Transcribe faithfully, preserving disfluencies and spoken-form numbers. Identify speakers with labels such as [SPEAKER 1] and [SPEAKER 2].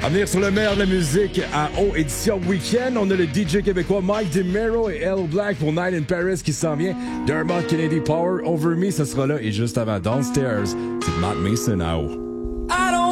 [SPEAKER 1] À venir sur le meilleur de la musique à O édition Week-end, on a le D J québécois Mike DeMero et L Black pour Night in Paris qui s'en vient. Dermot Kennedy Power Over Me, ça sera là. Et juste avant Downstairs, c'est Matt Mason à O.